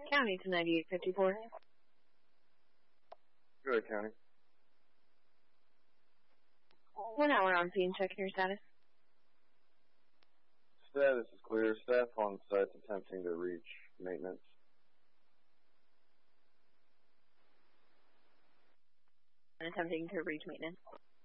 County to 9854. Good, County. 1 hour on scene. Check your status. Status is clear. Staff on site attempting to reach maintenance. Attempting to reach maintenance.